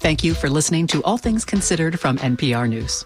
Thank you for listening to All Things Considered from NPR News.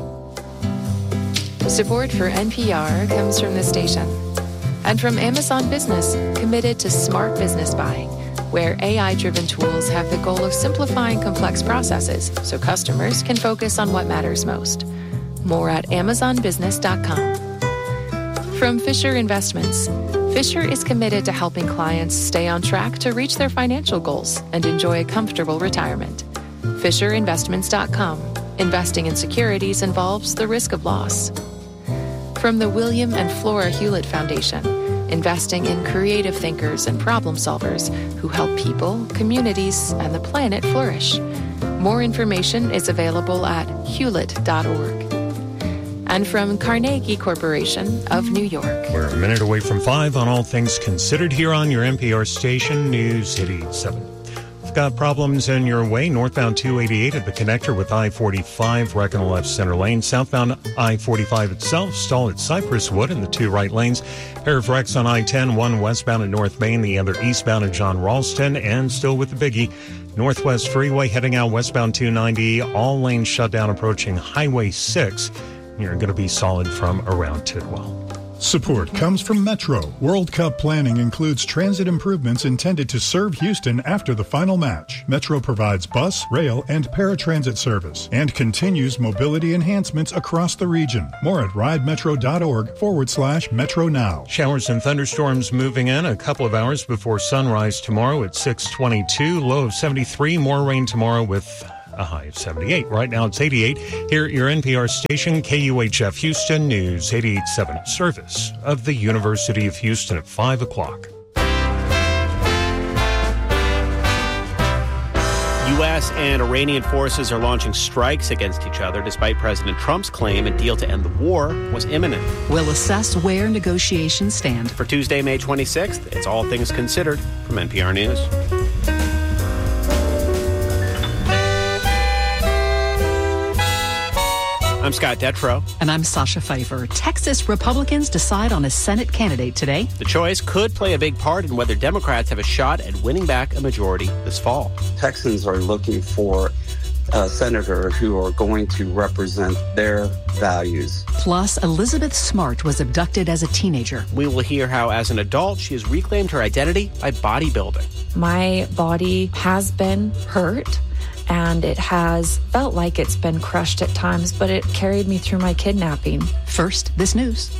Support for NPR comes from this station and from Amazon Business, committed to smart business buying, where AI-driven tools have the goal of simplifying complex processes so customers can focus on what matters most. More at amazonbusiness.com. From Fisher Investments, Fisher is committed to helping clients stay on track to reach their financial goals and enjoy a comfortable retirement. FisherInvestments.com. Investing in securities involves the risk of loss. From the William and Flora Hewlett Foundation, investing in creative thinkers and problem solvers who help people, communities, and the planet flourish. More information is available at hewlett.org. And from Carnegie Corporation of New York. We're a minute away from 5 on All Things Considered here on your NPR station, News 87. We've got problems in your way. Northbound 288 at the connector with I-45, wreck in the left center lane. Southbound I-45 itself, stalled at Cypress Wood in the 2 right lanes. Pair of wrecks on I-10, one westbound at North Main, the other eastbound at John Ralston. And still with the biggie, Northwest Freeway heading out westbound 290, all lanes shut down approaching Highway 6. You're going to be solid from around Tidwell. Support comes from Metro. World Cup planning includes transit improvements intended to serve Houston after the final match. Metro provides bus, rail, and paratransit service and continues mobility enhancements across the region. More at ridemetro.org/Metro Now. Showers and thunderstorms moving in a couple of hours before sunrise tomorrow at 6:22. Low of 73. More rain tomorrow with a high of 78. Right now it's 88. Here at your NPR station, KUHF Houston News 88.7, service of the University of Houston at 5 o'clock. U.S. and Iranian forces are launching strikes against each other despite President Trump's claim a deal to end the war was imminent. We'll assess where negotiations stand. For Tuesday, May 26th, it's All Things Considered from NPR News. I'm Scott Detrow. And I'm Sasha Pfeiffer. Texas Republicans decide on a Senate candidate today. The choice could play a big part in whether Democrats have a shot at winning back a majority this fall. Texans are looking for a senator who are going to represent their values. Plus, Elizabeth Smart was abducted as a teenager. We will hear how, as an adult, she has reclaimed her identity by bodybuilding. My body has been hurt, and it has felt like it's been crushed at times, but it carried me through my kidnapping. First, this news.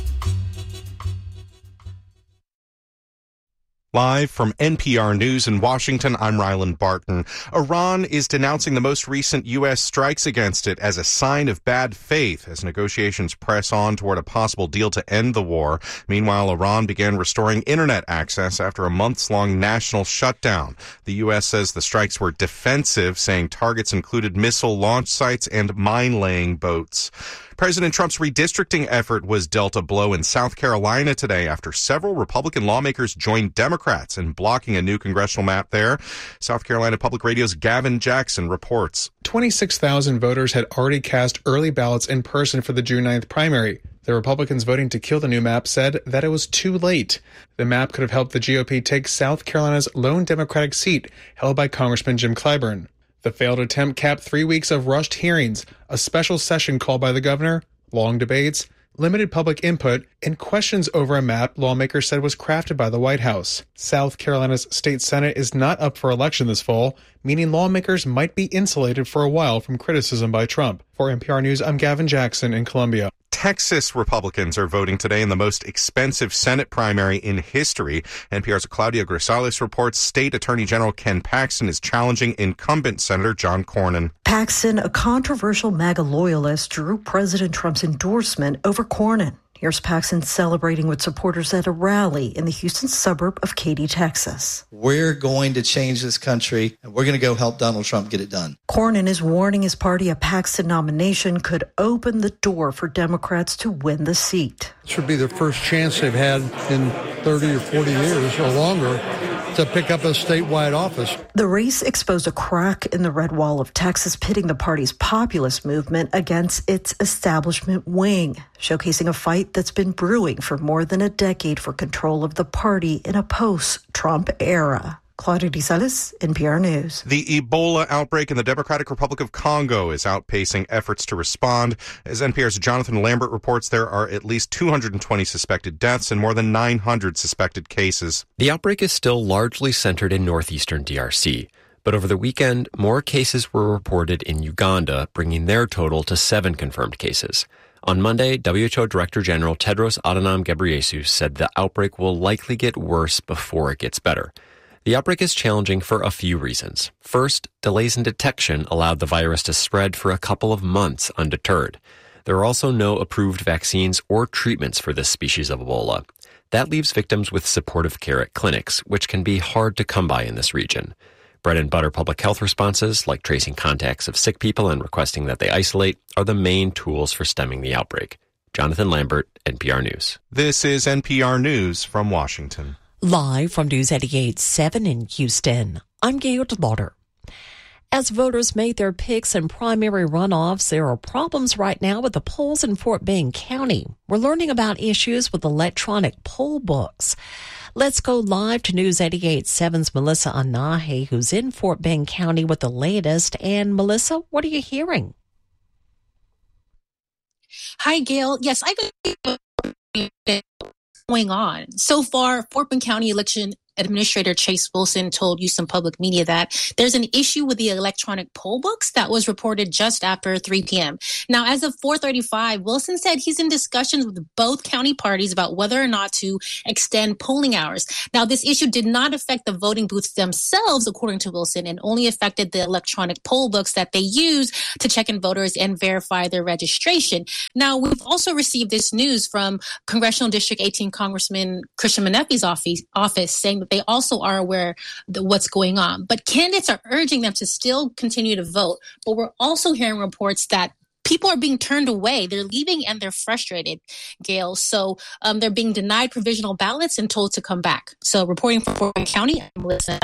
Live from NPR News in Washington, I'm Ryland Barton. Iran is denouncing the most recent U.S. strikes against it as a sign of bad faith as negotiations press on toward a possible deal to end the war. Meanwhile, Iran began restoring internet access after a months-long national shutdown. The U.S. says the strikes were defensive, saying targets included missile launch sites and mine-laying boats. President Trump's redistricting effort was dealt a blow in South Carolina today after several Republican lawmakers joined Democrats in blocking a new congressional map there. South Carolina Public Radio's Gavin Jackson reports. 26,000 voters had already cast early ballots in person for the June 9th primary. The Republicans voting to kill the new map said that it was too late. The map could have helped the GOP take South Carolina's lone Democratic seat held by Congressman Jim Clyburn. The failed attempt capped 3 weeks of rushed hearings, a special session called by the governor, long debates, limited public input, and questions over a map lawmakers said was crafted by the White House. South Carolina's state senate is not up for election this fall, meaning lawmakers might be insulated for a while from criticism by Trump. For NPR News, I'm Gavin Jackson in Columbia. Texas Republicans are voting today in the most expensive Senate primary in history. NPR's Claudia Grisales reports State Attorney General Ken Paxton is challenging incumbent Senator John Cornyn. Paxton, a controversial MAGA loyalist, drew President Trump's endorsement over Cornyn. Here's Paxton celebrating with supporters at a rally in the Houston suburb of Katy, Texas. We're going to change this country, and we're going to go help Donald Trump get it done. Cornyn is warning his party a Paxton nomination could open the door for Democrats to win the seat. This would be their first chance they've had in 30 or 40 years or longer to pick up a statewide office. The race exposed a crack in the red wall of Texas, pitting the party's populist movement against its establishment wing, showcasing a fight that's been brewing for more than a decade for control of the party in a post-Trump era. Claudia DeSalis, NPR News. The Ebola outbreak in the Democratic Republic of Congo is outpacing efforts to respond. As NPR's Jonathan Lambert reports, there are at least 220 suspected deaths and more than 900 suspected cases. The outbreak is still largely centered in northeastern DRC. But over the weekend, more cases were reported in Uganda, bringing their total to 7 confirmed cases. On Monday, WHO Director General Tedros Adhanom Ghebreyesus said the outbreak will likely get worse before it gets better. The outbreak is challenging for a few reasons. First, delays in detection allowed the virus to spread for a couple of months undeterred. There are also no approved vaccines or treatments for this species of Ebola. That leaves victims with supportive care at clinics, which can be hard to come by in this region. Bread and butter public health responses, like tracing contacts of sick people and requesting that they isolate, are the main tools for stemming the outbreak. Jonathan Lambert, NPR News. This is NPR News from Washington. Live from News 88.7 in Houston, I'm Gail DeLauder. As voters made their picks in primary runoffs, there are problems right now with the polls in Fort Bend County. We're learning about issues with electronic poll books. Let's go live to News 88.7's Melissa Anahe, who's in Fort Bend County with the latest. And Melissa, what are you hearing? Hi, Gail. Yes, I could going on. So far, Fort Bend County Election Administrator Chase Wilson told Houston Public Media that there's an issue with the electronic poll books that was reported just after 3 p.m. Now, as of 4:35, Wilson said he's in discussions with both county parties about whether or not to extend polling hours. Now, this issue did not affect the voting booths themselves, according to Wilson, and only affected the electronic poll books that they use to check in voters and verify their registration. Now, we've also received this news from Congressional District 18 Congressman Christian Menefee's office saying that they also are aware of what's going on. But candidates are urging them to still continue to vote. But we're also hearing reports that people are being turned away. They're leaving and they're frustrated, Gail. So they're being denied provisional ballots and told to come back. So reporting from Fort Bend County, I'm Melissa.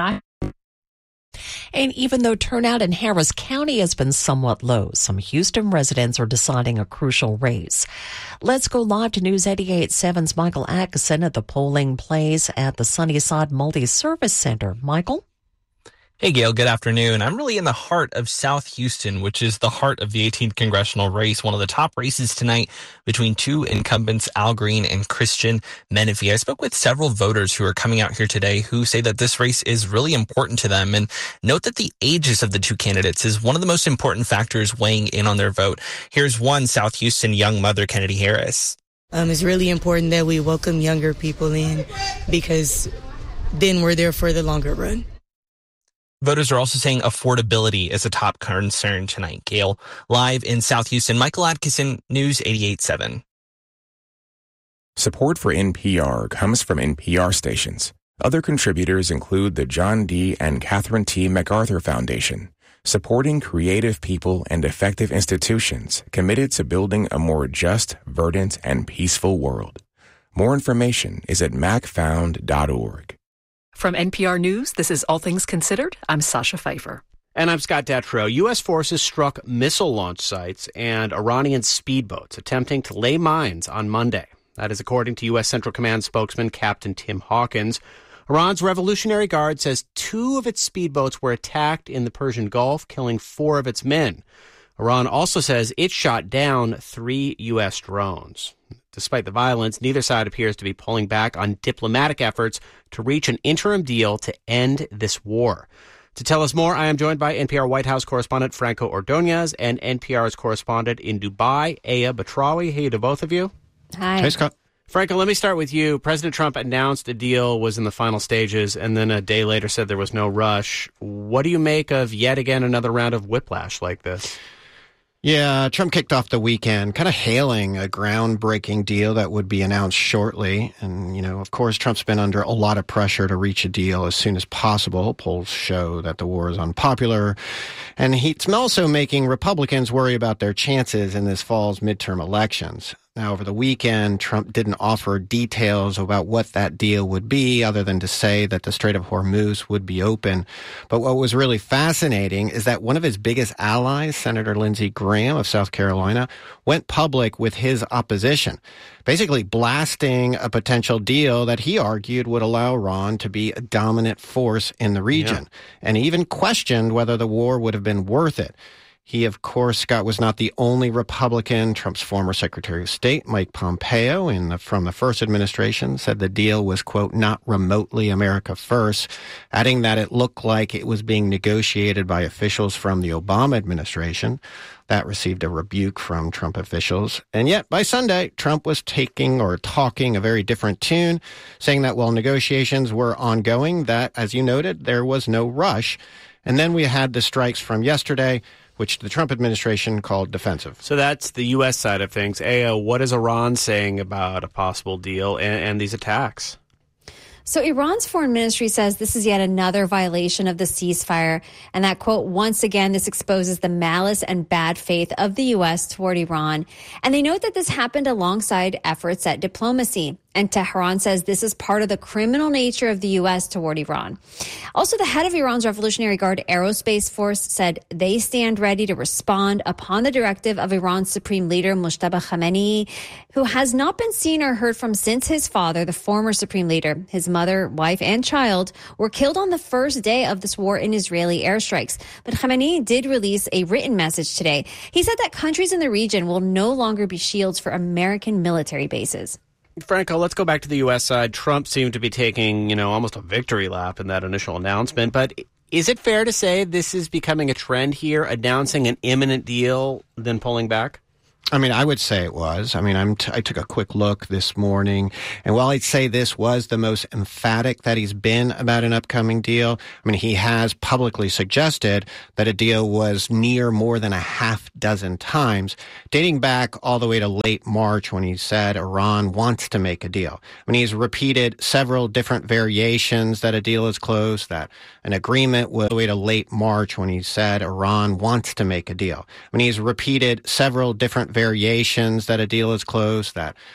And even though turnout in Harris County has been somewhat low, some Houston residents are deciding a crucial race. Let's go live to News 88.7's Michael Atkinson at the polling place at the Sunnyside Multi-Service Center. Michael? Hey, Gail. Good afternoon. I'm really in the heart of South Houston, which is the heart of the 18th congressional race, one of the top races tonight between two incumbents, Al Green and Christian Menefee. I spoke with several voters who are coming out here today who say that this race is really important to them, and note that the ages of the two candidates is one of the most important factors weighing in on their vote. Here's one South Houston young mother, Kennedy Harris. It's really important that we welcome younger people in because then we're there for the longer run. Voters are also saying affordability is a top concern tonight. Gail, live in South Houston, Michael Atkinson, News 88.7. Support for NPR comes from NPR stations. Other contributors include the John D. and Catherine T. MacArthur Foundation, supporting creative people and effective institutions committed to building a more just, verdant, and peaceful world. More information is at macfound.org. From NPR News, this is All Things Considered. I'm Sasha Pfeiffer. And I'm Scott Detrow. U.S. forces struck missile launch sites and Iranian speedboats attempting to lay mines on Monday. That is according to U.S. Central Command spokesman Captain Tim Hawkins. Iran's Revolutionary Guard says 2 of its speedboats were attacked in the Persian Gulf, killing 4 of its men. Iran also says it shot down 3 U.S. drones. Despite the violence, neither side appears to be pulling back on diplomatic efforts to reach an interim deal to end this war. To tell us more, I am joined by NPR White House correspondent Franco Ordonez and NPR's correspondent in Dubai, Aya Batrawi. Hey to both of you. Hi. Hey, Scott. Franco, let me start with you. President Trump announced a deal was in the final stages and then a day later said there was no rush. What do you make of yet again another round of whiplash like this? Yeah, Trump kicked off the weekend kind of hailing a groundbreaking deal that would be announced shortly. And, of course, Trump's been under a lot of pressure to reach a deal as soon as possible. Polls show that the war is unpopular. And he's also making Republicans worry about their chances in this fall's midterm elections. Now, over the weekend, Trump didn't offer details about what that deal would be other than to say that the Strait of Hormuz would be open. But what was really fascinating is that one of his biggest allies, Senator Lindsey Graham of South Carolina, went public with his opposition, basically blasting a potential deal that he argued would allow Iran to be a dominant force in the region, and even questioned whether the war would have been worth it. He, of course, Scott, was not the only Republican. Trump's former Secretary of State, Mike Pompeo, from the first administration, said the deal was, quote, not remotely America first, adding that it looked like it was being negotiated by officials from the Obama administration. That received a rebuke from Trump officials. And yet, by Sunday, Trump was talking a very different tune, saying that while negotiations were ongoing, that, as you noted, there was no rush. And then we had the strikes from yesterday, which the Trump administration called defensive. So that's the U.S. side of things. Ayo, what is Iran saying about a possible deal and these attacks? So Iran's foreign ministry says this is yet another violation of the ceasefire, and that, quote, once again, this exposes the malice and bad faith of the U.S. toward Iran. And they note that this happened alongside efforts at diplomacy. And Tehran says this is part of the criminal nature of the U.S. toward Iran. Also, the head of Iran's Revolutionary Guard Aerospace Force said they stand ready to respond upon the directive of Iran's supreme leader, Mojtaba Khamenei, who has not been seen or heard from since his father, the former supreme leader, his mother, wife, and child, were killed on the first day of this war in Israeli airstrikes. But Khamenei did release a written message today. He said that countries in the region will no longer be shields for American military bases. Franco, let's go back to the U.S. side. Trump seemed to be taking, almost a victory lap in that initial announcement. But is it fair to say this is becoming a trend here, announcing an imminent deal, then pulling back? I mean, I would say it was. I mean, I took a quick look this morning, and while I'd say this was the most emphatic that he's been about an upcoming deal, I mean, he has publicly suggested that a deal was near more than a half dozen times, dating back all the way to late March when he said Iran wants to make a deal. I mean, he's repeated several different variations that a deal is close, that an agreement will wait to late March when he said Iran wants to make a deal. I mean, he's repeated several different variations that a deal is close, that